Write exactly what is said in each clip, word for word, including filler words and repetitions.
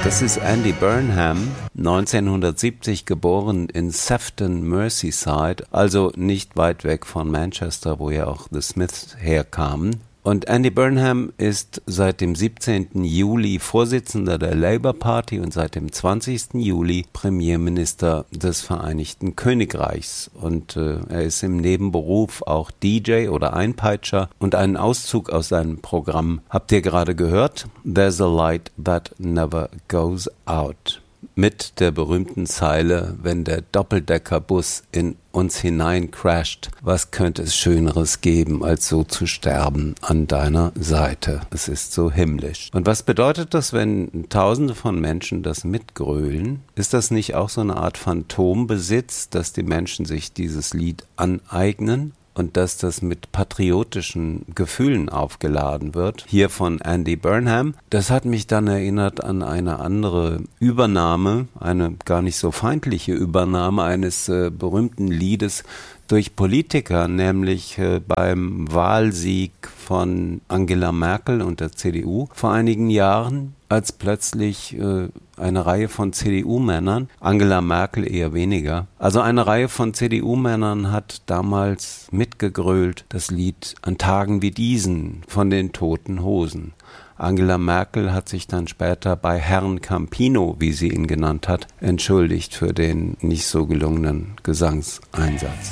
Das ist Andy Burnham, neunzehnhundertsiebzig geboren in Sefton, Merseyside, also nicht weit weg von Manchester, wo ja auch The Smiths herkamen. Und Andy Burnham ist seit dem siebzehnten Juli Vorsitzender der Labour Party und seit dem zwanzigsten Juli Premierminister des Vereinigten Königreichs. Und äh, er ist im Nebenberuf auch D J oder Einpeitscher. Und einen Auszug aus seinem Programm habt ihr gerade gehört. There's a light that never goes out. Mit der berühmten Zeile, wenn der Doppeldeckerbus in uns hinein crasht, was könnte es Schöneres geben, als so zu sterben an deiner Seite? Es ist so himmlisch. Und was bedeutet das, wenn Tausende von Menschen das mitgrölen? Ist das nicht auch so eine Art Phantombesitz, dass die Menschen sich dieses Lied aneignen? Und dass das mit patriotischen Gefühlen aufgeladen wird, hier von Andy Burnham. Das hat mich dann erinnert an eine andere Übernahme, eine gar nicht so feindliche Übernahme eines äh, berühmten Liedes durch Politiker, nämlich äh, beim Wahlsieg von Angela Merkel und der C D U vor einigen Jahren, als plötzlich äh, eine Reihe von C D U-Männern, Angela Merkel eher weniger, also eine Reihe von C D U-Männern hat damals mitgegrölt das Lied An Tagen wie diesen von den Toten Hosen. Angela Merkel hat sich dann später bei Herrn Campino, wie sie ihn genannt hat, entschuldigt für den nicht so gelungenen Gesangseinsatz.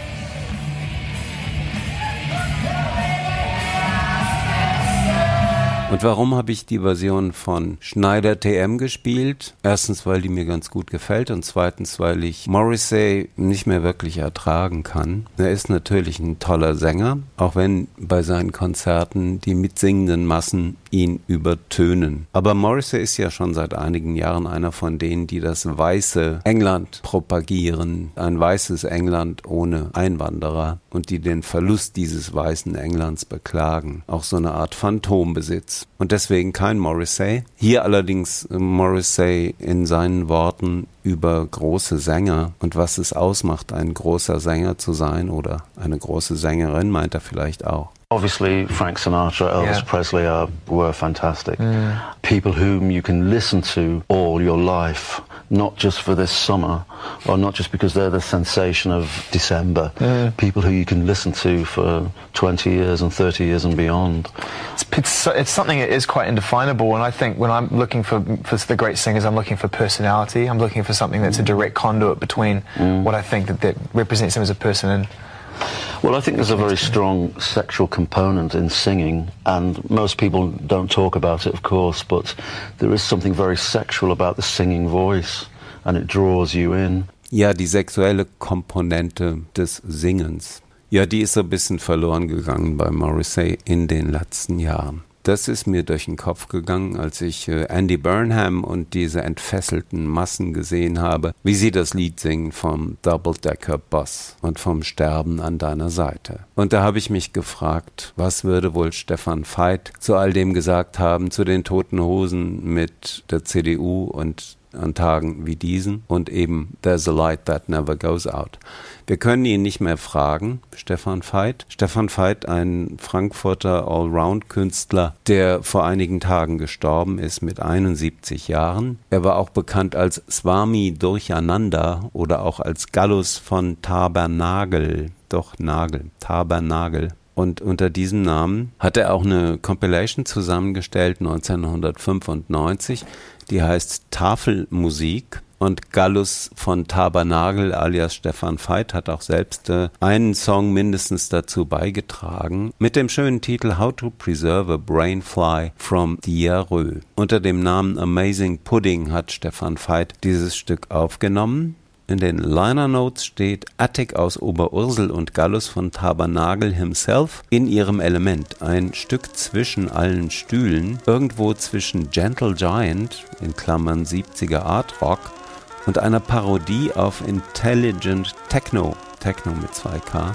Und warum habe ich die Version von Schneider T M gespielt? Erstens, weil die mir ganz gut gefällt und zweitens, weil ich Morrissey nicht mehr wirklich ertragen kann. Er ist natürlich ein toller Sänger, auch wenn bei seinen Konzerten die mitsingenden Massen ihn übertönen. Aber Morrissey ist ja schon seit einigen Jahren einer von denen, die das weiße England propagieren. Ein weißes England ohne Einwanderer und die den Verlust dieses weißen Englands beklagen. Auch so eine Art Phantombesitz. Und deswegen kein Morrissey. Hier allerdings Morrissey in seinen Worten über große Sänger und was es ausmacht, ein großer Sänger zu sein oder eine große Sängerin, meint er vielleicht auch. Obviously, Frank Sinatra, Elvis yeah. Presley are, were fantastic. Mm. People whom you can listen to all your life, not just for this summer, or not just because they're the sensation of December. Mm. People who you can listen to for twenty years and thirty years and beyond. It's, it's, it's something that is quite indefinable, and I think when I'm looking for, for the great singers, I'm looking for personality. I'm looking for something that's a direct conduit between mm. what I think that, that represents them as a person and well, I think there's a very strong sexual component in singing, and most people don't talk about it, of course, but there is something very sexual about the singing voice, and it draws you in. Ja, die sexuelle Komponente des Singens. Ja, die ist so ein bisschen verloren gegangen bei Morrissey in den letzten Jahren. Das ist mir durch den Kopf gegangen, als ich äh, Andy Burnham und diese entfesselten Massen gesehen habe, wie sie das Lied singen vom Double-Decker-Bus und vom Sterben an deiner Seite. Und da habe ich mich gefragt, was würde wohl Stefan Veit zu all dem gesagt haben, zu den Toten Hosen mit der C D U und an Tagen wie diesen und eben There's a light that never goes out. Wir können ihn nicht mehr fragen, Stefan Veit. Stefan Veit, ein Frankfurter Allround-Künstler, der vor einigen Tagen gestorben ist mit einundsiebzig Jahren. Er war auch bekannt als Swami Durchananda oder auch als Gallus von Tabernagel. Doch Nagel, Tabernagel. Und unter diesem Namen hat er auch eine Compilation zusammengestellt neunzehnhundertfünfundneunzig, die heißt Tafelmusik. Und Gallus von Tabernagel alias Stefan Veit hat auch selbst äh, einen Song mindestens dazu beigetragen mit dem schönen Titel How to Preserve a Brainfly from Diarrhoe. Unter dem Namen Amazing Pudding hat Stefan Veit dieses Stück aufgenommen. In den Liner Notes steht Attic aus Oberursel und Gallus von Tabernagel himself in ihrem Element. Ein Stück zwischen allen Stühlen, irgendwo zwischen Gentle Giant, in Klammern siebziger Art Rock, und einer Parodie auf Intelligent Techno, Techno mit zwei K,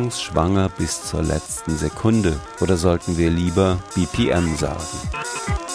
bedeutungsschwanger bis zur letzten Sekunde. Oder sollten wir lieber B P M sagen?